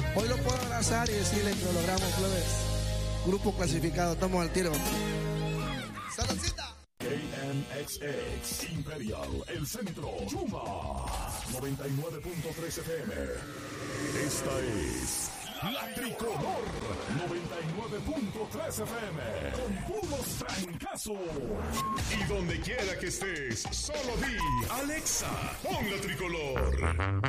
Hoy lo puedo abrazar y decirle que lo logramos, plebes. Grupo clasificado, estamos al tiro. ¡Saludcita! KNXX Imperial, el centro, Yuma, 99.3 FM. Esta es La Tricolor, 99.3 FM, con puros trancazos. Y donde quiera que estés, solo di, Alexa, pon La Tricolor.